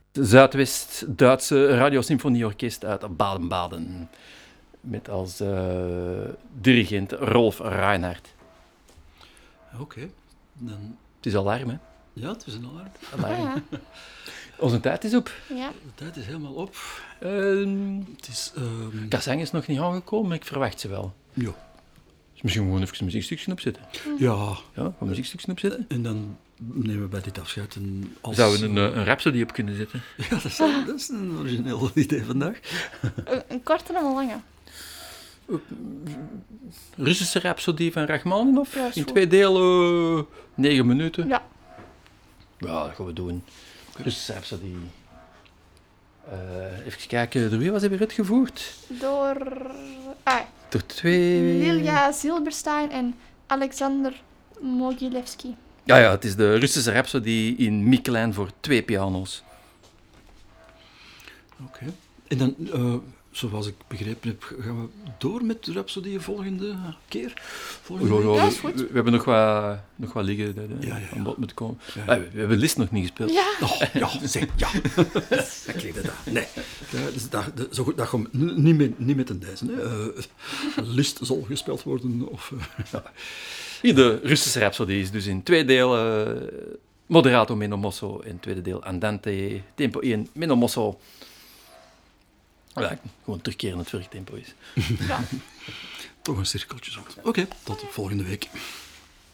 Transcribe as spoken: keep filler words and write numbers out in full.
Zuidwest-Duitse radiosymfonieorkest uit Baden-Baden. Met als uh, dirigent Rolf Reinhardt. Oké. Okay. Dan... Het is alarm, hè? Ja, het is een alarm. alarm. Ah, ja. Onze tijd is op. Ja. De tijd is helemaal op. Uh, het is... Um... Kazang is nog niet aangekomen, maar ik verwacht ze wel. Ja. Dus misschien gewoon even een muziekstukje opzetten. Ja. Ja, een muziekstukje opzetten. En dan nemen we bij dit afscheid een... Als... Zouden we een, een Rhapsody op kunnen zetten? Ja, dat is, een, dat is een origineel idee vandaag. Een, een korte en een lange. Russische Rhapsody van Rachmaninoff. Ja, in goed. twee delen, uh, negen minuten. Ja. Ja, dat gaan we doen. Russische Rhapsody. Uh, even kijken, door wie was hij weer uitgevoerd? Door... Ah, door twee... Lilja Silberstein en Alexander Mogilevski. Ja, ja, het is de Russische Rhapsody in mi-klein voor twee piano's. Oké. Okay. En dan, uh, zoals ik begrepen heb, gaan we door met de Rhapsody volgende keer? Volgende ja, ja, ja, is goed. We, we hebben nog wat, nog wat liggen dat ja, ja, ja. aan bod moeten komen. Ja. Ah, we, we hebben Liszt nog niet gespeeld. Ja. Oh, ja, zeg, ja. Dat klinkt dat. Nee. Ja, dus dat, dat, zo goed, dat gaan we niet met, niet met een deze. Uh, Liszt zal gespeeld worden. Of, uh. Ja. Hier, de Russische Rhapsody is dus in twee delen uh, moderato meno mosso en tweede deel andante, tempo één meno mosso. Ja, gewoon terugkeren het werktempo is. Ja. Toch een cirkeltje zo. Oké, okay, tot volgende week.